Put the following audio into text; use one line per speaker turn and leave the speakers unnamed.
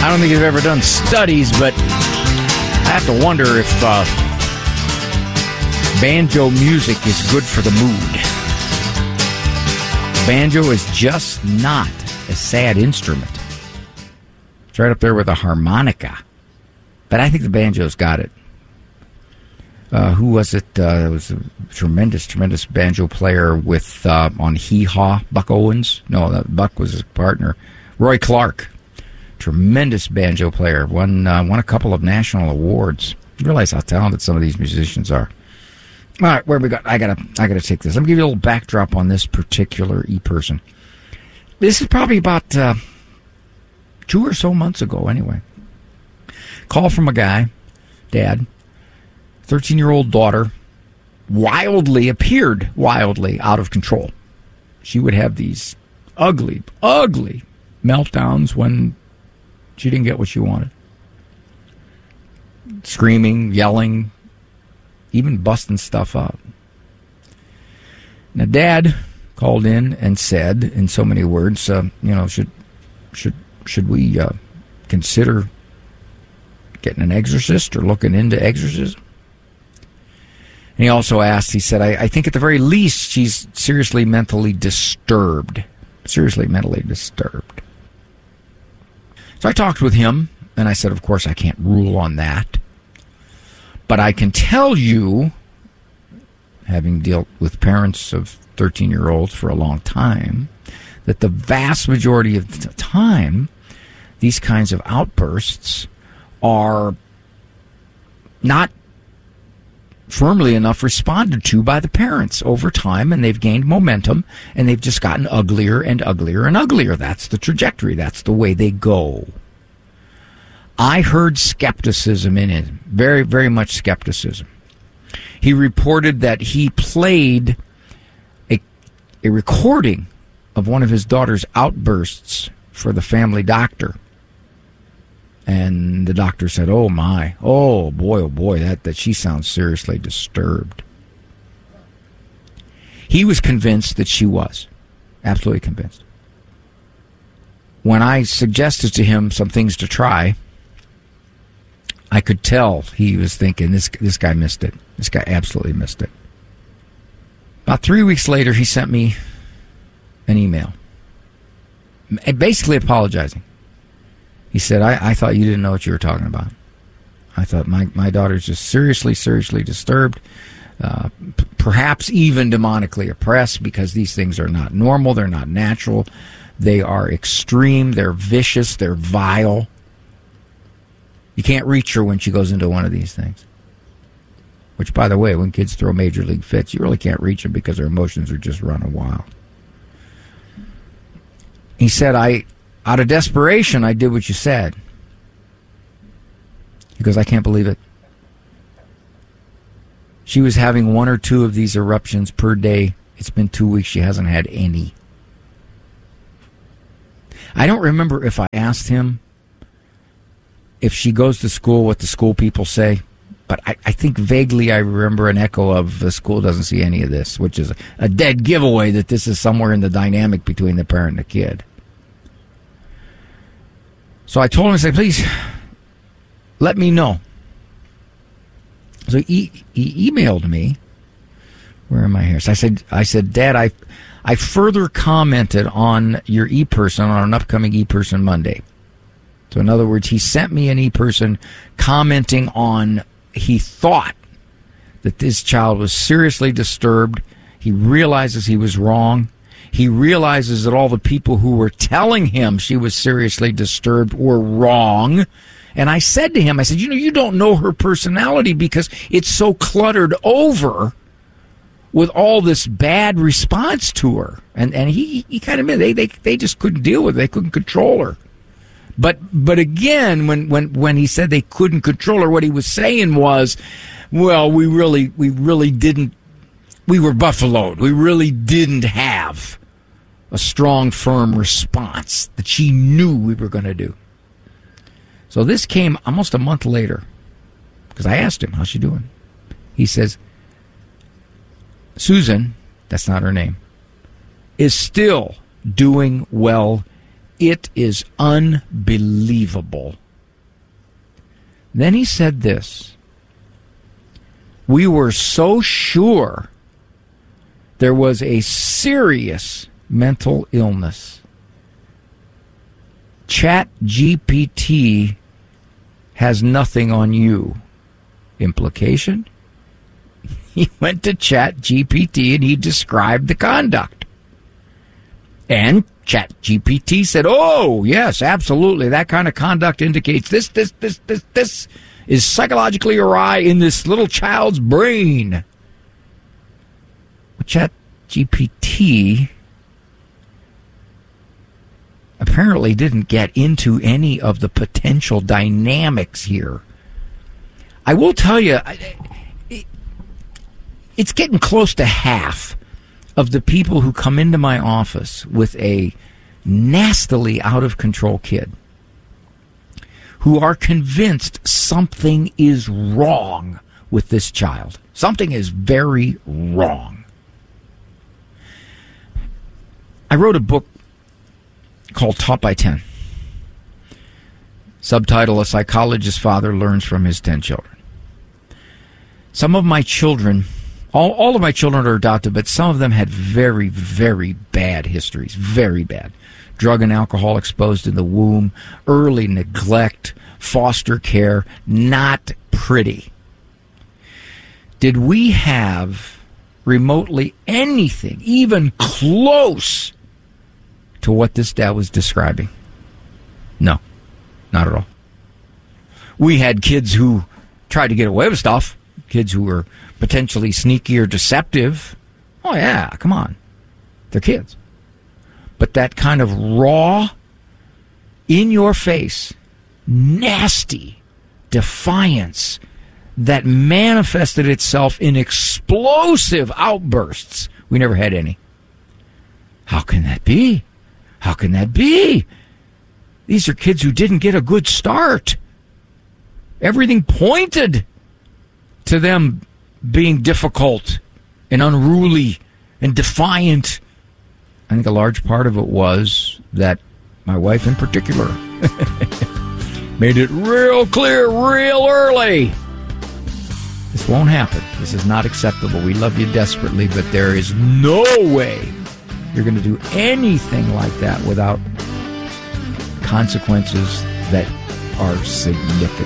I don't think they've ever done studies, but I have to wonder if banjo music is good for the mood. Banjo is just not a sad instrument. It's right up there with a harmonica. But I think the banjo's got it. Who was it? It was a tremendous banjo player with on Hee Haw, Buck Owens. No, Buck was his partner. Roy Clark, tremendous banjo player. Won a couple of national awards. You realize how talented some of these musicians are. All right, where we got? I gotta take this. Let me give you a little backdrop on this particular e-person. This is probably about 2 or so months ago. Anyway, call from a guy, dad. 13-year-old daughter appeared wildly out of control. She would have these ugly meltdowns when she didn't get what she wanted. Screaming, yelling, even busting stuff up. Now, Dad called in and said, in so many words, should we consider getting an exorcist or looking into exorcism? And he also asked, he said, I think at the very least she's seriously mentally disturbed. Seriously mentally disturbed. So I talked with him, and I said, of course, I can't rule on that. But I can tell you, having dealt with parents of 13-year-olds for a long time, that the vast majority of the time, these kinds of outbursts are not firmly enough responded to by the parents over time, and they've gained momentum, and they've just gotten uglier and uglier and uglier. That's the trajectory. That's the way they go. I heard skepticism in it, very, very much skepticism. He reported that he played a recording of one of his daughter's outbursts for the family doctor. And the doctor said, oh boy, that she sounds seriously disturbed. He was convinced that she was. Absolutely convinced. When I suggested to him some things to try, I could tell he was thinking, this guy missed it. This guy absolutely missed it. About 3 weeks later, he sent me an email, basically apologizing. He said, I thought you didn't know what you were talking about. I thought my daughter's just seriously disturbed, perhaps even demonically oppressed, because these things are not normal, they're not natural, they are extreme, they're vicious, they're vile. You can't reach her when she goes into one of these things. Which, by the way, when kids throw major league fits, you really can't reach them because their emotions are just running wild. He said, out of desperation, I did what you said. He goes, I can't believe it. She was having 1 or 2 of these eruptions per day. It's been 2 weeks. She hasn't had any. I don't remember if I asked him if she goes to school what the school people say, but I think vaguely I remember an echo of the school doesn't see any of this, which is a dead giveaway that this is somewhere in the dynamic between the parent and the kid. So I told him, I said, please, let me know. So he emailed me. Where am I here? So I said, Dad, I further commented on your e-person on an upcoming e-person Monday. So in other words, he sent me an e-person commenting on, he thought that this child was seriously disturbed. He realizes he was wrong. He realizes that all the people who were telling him she was seriously disturbed were wrong. And I said to him, I said, you don't know her personality because it's so cluttered over with all this bad response to her. And he kind of admitted they just couldn't deal with it. They couldn't control her. But again, when he said they couldn't control her, what he was saying was, well, we really didn't, we were buffaloed. We really didn't have a strong, firm response that she knew we were going to do. So this came almost a month later, because I asked him, how's she doing? He says, Susan, that's not her name, is still doing well It is unbelievable. Then he said this. We were so sure there was a serious mental illness. ChatGPT has nothing on you. Implication? He went to ChatGPT and he described the conduct. And ChatGPT said, oh, yes, absolutely. That kind of conduct indicates this is psychologically awry in this little child's brain. But ChatGPT apparently didn't get into any of the potential dynamics here. I will tell you, it's getting close to half of the people who come into my office with a nastily out-of-control kid who are convinced something is wrong with this child. Something is very wrong. I wrote a book called Taught by 10. Subtitle, A Psychologist's Father Learns from His 10 Children. Some of my children, all of my children are adopted, but some of them had very, very bad histories. Very bad. Drug and alcohol exposed in the womb, early neglect, foster care, not pretty. Did we have remotely anything, even close to what this dad was describing? No, not at all. We had kids who tried to get away with stuff, kids who were potentially sneaky or deceptive. Oh, yeah, come on. They're kids. But that kind of raw, in-your-face, nasty defiance that manifested itself in explosive outbursts, we never had any. How can that be? How can that be? These are kids who didn't get a good start. Everything pointed to them being difficult and unruly and defiant. I think a large part of it was that my wife in particular made it real clear real early. This won't happen. This is not acceptable. We love you desperately, but there is no way you're going to do anything like that without consequences that are significant.